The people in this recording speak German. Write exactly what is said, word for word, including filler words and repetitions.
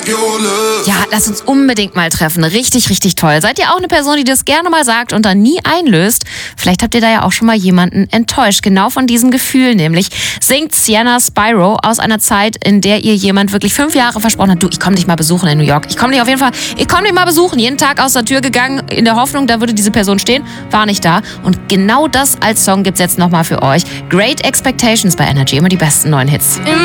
Ja, lass uns unbedingt mal treffen. Richtig, richtig toll. Seid ihr auch eine Person, die das gerne mal sagt und dann nie einlöst? Vielleicht habt ihr da ja auch schon mal jemanden enttäuscht. Genau von diesem Gefühl nämlich singt Sienna Spyro aus einer Zeit, in der ihr jemand wirklich fünf Jahre versprochen hat, du, ich komme dich mal besuchen in New York. Ich komme dich auf jeden Fall, ich komme dich mal besuchen. Jeden Tag aus der Tür gegangen, in der Hoffnung, da würde diese Person stehen. War nicht da. Und genau das als Song gibt's jetzt nochmal für euch. Great Expectations bei Energy. Immer die besten neuen Hits.